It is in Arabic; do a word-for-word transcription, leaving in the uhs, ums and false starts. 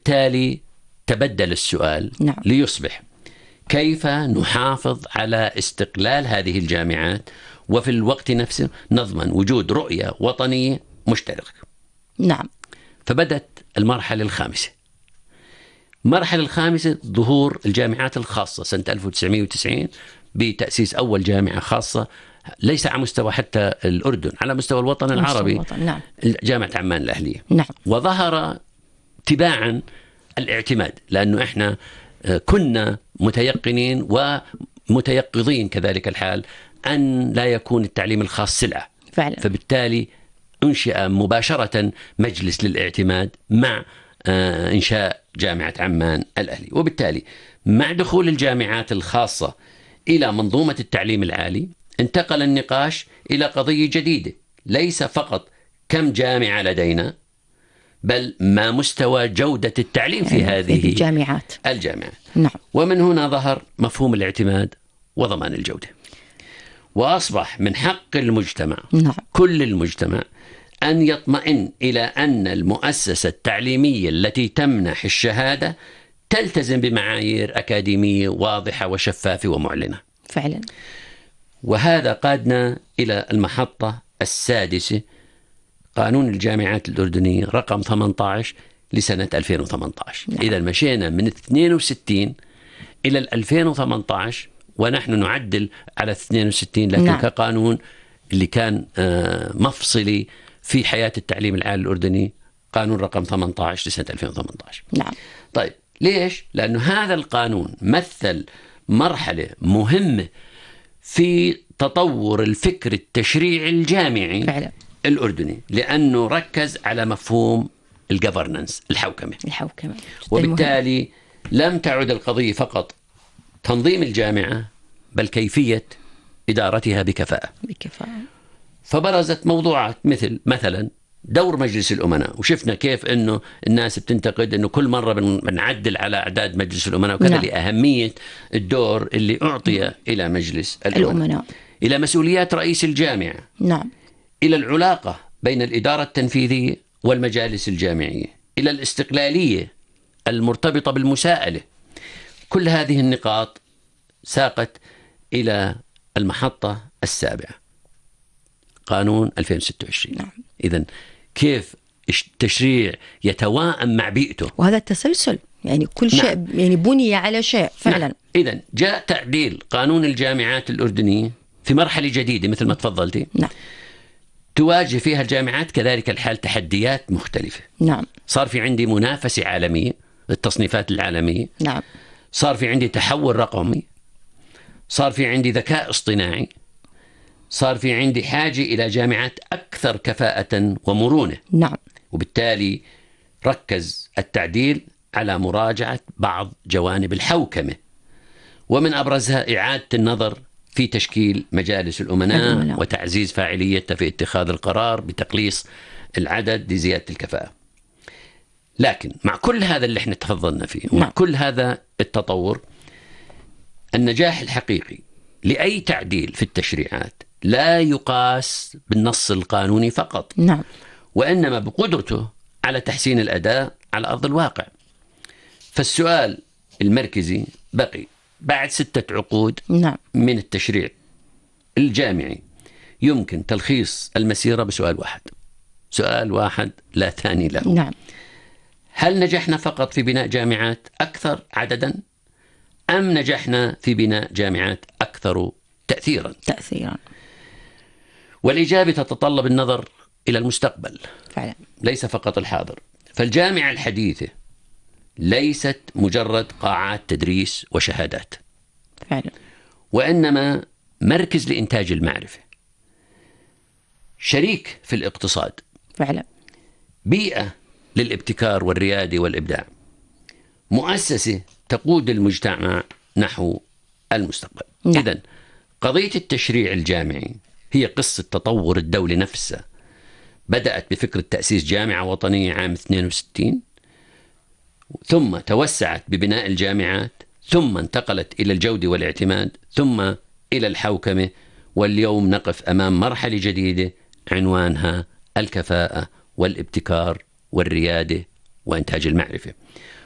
وبالتالي تبدل السؤال نعم. ليصبح كيف نحافظ على استقلال هذه الجامعات وفي الوقت نفسه نضمن وجود رؤية وطنية مشتركة. نعم. فبدت المرحلة الخامسة. المرحلة الخامسة ظهور الجامعات الخاصة سنة ألف وتسعمائة وتسعين بتأسيس أول جامعة خاصة ليس على مستوى حتى الأردن، على مستوى الوطن العربي. الوطن. نعم. جامعة عمان الأهلية. نعم. وظهر تباعا الاعتماد، لأنه إحنا كنا متيقنين ومتيقظين كذلك الحال أن لا يكون التعليم الخاص سلعة فعلا. فبالتالي أنشئ مباشرة مجلس للاعتماد مع إنشاء جامعة عمان الأهلي. وبالتالي مع دخول الجامعات الخاصة إلى منظومة التعليم العالي انتقل النقاش إلى قضية جديدة، ليس فقط كم جامعة لدينا بل ما مستوى جودة التعليم في هذه الجامعات. الجامعات. نعم. ومن هنا ظهر مفهوم الاعتماد وضمان الجودة، وأصبح من حق المجتمع، نعم. كل المجتمع، أن يطمئن إلى أن المؤسسة التعليمية التي تمنح الشهادة تلتزم بمعايير أكاديمية واضحة وشفافة ومعلنة. فعلا. وهذا قادنا إلى المحطة السادسة، قانون الجامعات الأردنية رقم ثمانية عشر لسنة ألفين وثمانية عشر. نعم. إذا مشينا من اثنين وستين إلى ألفين وثمانية عشر ونحن نعدل على اثنين وستين، لكن نعم. كقانون اللي كان مفصلي في حياة التعليم العالي الأردني قانون رقم ثمانية عشر لسنة ألفين وثمانية عشر. نعم. طيب ليش؟ لأنه هذا القانون مثل مرحلة مهمة في تطور الفكر التشريعي الجامعي فعلا. الأردني، لأنه ركز على مفهوم الجفرننس، الحوكمة. الحوكمة. وبالتالي لم تعد القضية فقط تنظيم الجامعة بل كيفية إدارتها بكفاءة. بكفاءة. فبرزت موضوعات مثل مثلا دور مجلس الأمناء، وشفنا كيف أنه الناس بتنتقد أنه كل مرة بنعدل على أعداد مجلس الأمناء، وكذا نعم. لأهمية الدور اللي أعطي نعم. إلى مجلس الأمناء. الأمناء، إلى مسؤوليات رئيس الجامعة. نعم. إلى العلاقة بين الإدارة التنفيذية والمجالس الجامعية، إلى الاستقلالية المرتبطة بالمساءلة. كل هذه النقاط ساقت إلى المحطة السابعة، قانون ألفين وستة وعشرين. نعم. إذن كيف التشريع يتواءم مع بيئته، وهذا التسلسل يعني كل شيء نعم. يعني بني على شيء فعلا. نعم. إذن جاء تعديل قانون الجامعات الأردنية في مرحلة جديدة مثل ما تفضلتي. نعم. تواجه فيها الجامعات كذلك الحال تحديات مختلفة. نعم. صار في عندي منافسة عالمية، التصنيفات العالمية. نعم. صار في عندي تحول رقمي، صار في عندي ذكاء اصطناعي، صار في عندي حاجة إلى جامعات أكثر كفاءة ومرونة. نعم. وبالتالي ركز التعديل على مراجعة بعض جوانب الحوكمة، ومن أبرزها إعادة النظر في تشكيل مجالس الأمناء الأمناء. وتعزيز فاعليتها في اتخاذ القرار بتقليص العدد لزيادة الكفاءة. لكن مع كل هذا اللي احنا تفضلنا فيه ومع نعم. كل هذا التطور، النجاح الحقيقي لأي تعديل في التشريعات لا يقاس بالنص القانوني فقط. نعم. وإنما بقدرته على تحسين الأداء على أرض الواقع. فالسؤال المركزي بقي بعد ستة عقود نعم. من التشريع الجامعي، يمكن تلخيص المسيرة بسؤال واحد، سؤال واحد لا ثاني له. نعم. هل نجحنا فقط في بناء جامعات أكثر عددا، أم نجحنا في بناء جامعات أكثر تأثيرا؟ تأثيرا. والإجابة تتطلب النظر إلى المستقبل فعلا. ليس فقط الحاضر. فالجامعة الحديثة ليست مجرد قاعات تدريس وشهادات، فعلا. وإنما مركز لإنتاج المعرفة، شريك في الاقتصاد، فعلا. بيئة للابتكار والريادة والإبداع، مؤسسة تقود المجتمع نحو المستقبل. نعم. إذن قضية التشريع الجامعي هي قصة تطور الدولة نفسها، بدأت بفكرة تأسيس جامعة وطنية عام اثنين وستين، ثم توسعت ببناء الجامعات، ثم انتقلت إلى الجودة والاعتماد، ثم إلى الحوكمة، واليوم نقف أمام مرحلة جديدة عنوانها الكفاءة والابتكار والريادة وإنتاج المعرفة.